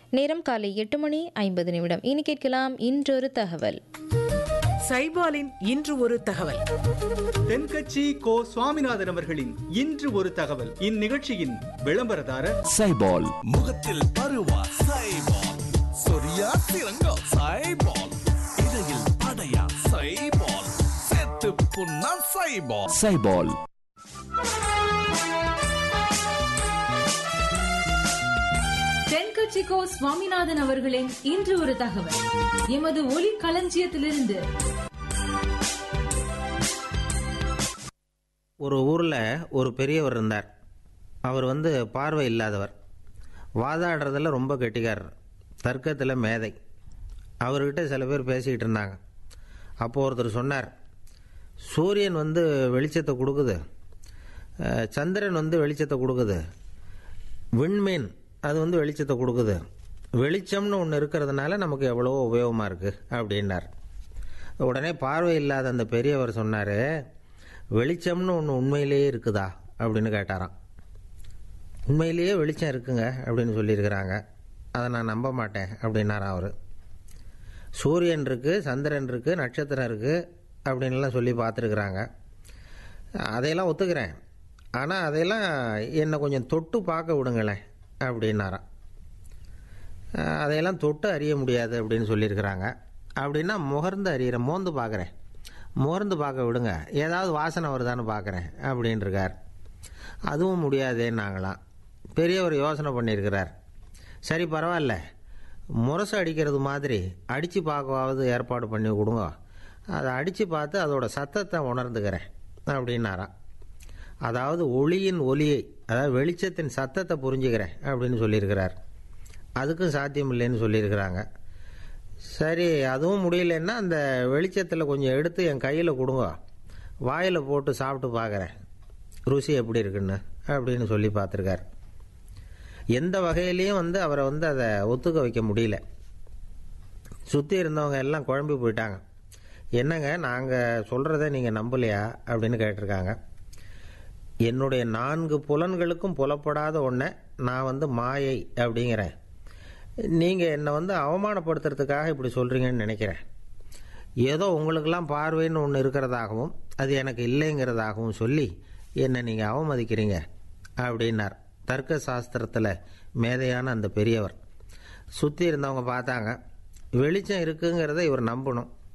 நேரம் காலை 8:50. இனி கேட்கலாம் இன்றொரு தகவல். சைபாலின் இன்று ஒரு தகவல். தென்கட்சி கோ சுவாமிநாதன் அவர்களின் இன்று ஒரு தகவல். இந்நிகழ்ச்சியின் விளம்பரதாரர் சைபால். முகத்தில் பருவா சைபால், சொரியா சிறங்கா சைபால், இடையில் அடையா சைபால், செத்து புண்ணா சைபால். சைபால். தென்கட்சி கோ சுவாமிநாதன் அவர்களின் இன்று ஒரு தகவல். எமது ஒலி களஞ்சியத்திலிருந்து. ஒரு ஊரில் ஒரு பெரியவர் இருந்தார். அவர் பார்வை இல்லாதவர். வாதாடுறதில் ரொம்ப கெட்டிக்காரர், தர்க்கத்தில் மேதை. அவர்கிட்ட சில பேர் பேசிக்கிட்டு இருந்தாங்க. அப்போது ஒருத்தர் சொன்னார், சூரியன் வெளிச்சத்தை கொடுக்குது, சந்திரன் வெளிச்சத்தை கொடுக்குது, விண்மீன் அது வெளிச்சத்தை கொடுக்குது, வெளிச்சம்னு ஒன்று இருக்கிறதுனால நமக்கு எவ்வளவோ உபயோகமாக இருக்குது அப்படின்னார். உடனே பார்வை இல்லாத அந்த பெரியவர் சொன்னார், வெளிச்சம்னு ஒன்று உண்மையிலேயே இருக்குதா அப்படின்னு கேட்டாராம். உண்மையிலேயே வெளிச்சம் இருக்குங்க அப்படின்னு சொல்லியிருக்கிறாங்க, அதை நான் நம்ப மாட்டேன் அப்படின்னாராம் அவர். சூரியன் இருக்குது, சந்திரன் இருக்குது, நட்சத்திரம் இருக்குது அப்படின்லாம் சொல்லி பார்த்துருக்குறாங்க, அதையெல்லாம் ஒத்துக்கிறேன், ஆனால் அதையெல்லாம் என்னை கொஞ்சம் தொட்டு பார்க்க விடுங்களேன் அப்படின்னாராம். அதையெல்லாம் தொட்டு அறிய முடியாது அப்படின்னு சொல்லியிருக்கிறாங்க. அப்படின்னா முகர்ந்து அறியிற, மோந்து பார்க்குறேன், முகர்ந்து பார்க்க விடுங்க, ஏதாவது வாசனை வருதான்னு பார்க்குறேன் அப்படின்ட்டுருக்கார். அதுவும் முடியாதேன்னாங்களாம். பெரியவர் யோசனை பண்ணியிருக்கிறார். சரி பரவாயில்ல, முரசு அடிக்கிறது மாதிரி அடித்து பார்க்கவாவது ஏற்பாடு பண்ணி கொடுங்க, அதை அடித்து பார்த்து அதோட சத்தத்தை உணர்ந்துக்கிறேன் அப்படின்னாராம். அதாவது ஒளியின் ஒலியை, அதாவது வெளிச்சத்தின் சத்தத்தை புரிஞ்சுக்கிறேன் அப்படின்னு சொல்லியிருக்கிறார். அதுக்கும் சாத்தியம் இல்லைன்னு சொல்லியிருக்கிறாங்க. சரி அதுவும் முடியலன்னா அந்த வெளிச்சத்தில் கொஞ்சம் எடுத்து என் கையில் கொடுங்க, வாயில் போட்டு சாப்பிட்டு பார்க்குறேன் ருசி எப்படி இருக்குன்னு அப்படின்னு சொல்லி பார்த்துருக்கார். எந்த வகையிலையும் அவரை அதை ஒத்துக்க வைக்க முடியல. சுற்றி இருந்தவங்க எல்லாம் குழம்பி போயிட்டாங்க. என்னங்க நாங்கள் சொல்கிறத நீங்கள் நம்பலையா அப்படின்னு கேட்டிருக்காங்க. என்னுடைய 4 புலன்களுக்கும் புலப்படாத ஒன்றை நான் மாயை அப்படிங்கிறேன், நீங்கள் என்னை அவமானப்படுத்துறதுக்காக இப்படி சொல்கிறீங்கன்னு நினைக்கிறேன். ஏதோ உங்களுக்கெல்லாம் பார்வைன்னு ஒன்று இருக்கிறதாகவும் அது எனக்கு இல்லைங்கிறதாகவும் சொல்லி என்னை நீங்கள் அவமதிக்கிறீங்க அப்படின்னார். தர்க்க சாஸ்திரத்தில் மேதையான அந்த பெரியவர். சுற்றி இருந்தவங்க பார்த்தாங்க, வெளிச்சம் இருக்குங்கிறத இவர் நம்பணும்,